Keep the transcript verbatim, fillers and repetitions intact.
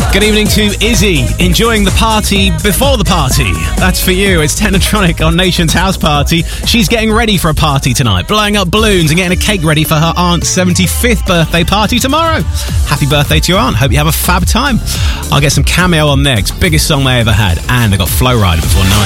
Good evening to Izzy, enjoying the party before the party. That's for you. It's Technotronic on Nation's House Party. She's getting ready for a party tonight, blowing up balloons and getting a cake ready for her aunt's seventy-fifth birthday party tomorrow. Happy birthday to your aunt. Hope you have a fab time. I'll get some Cameo on next. Biggest song they ever had. And I got Flow Rider before nine.